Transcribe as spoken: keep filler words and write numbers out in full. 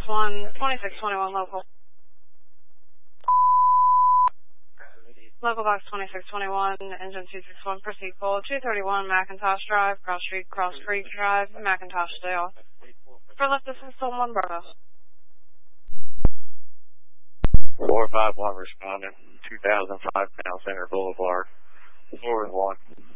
one, twenty-six twenty-one local. Local box twenty-six twenty-one, engine two six one, proceed full, two thirty-one McIntosh Drive, Cross Street, Cross Creek Drive, McIntosh, stay off. For left distance, still one Bravo. four five one responding, two thousand five Town Center Boulevard, four one.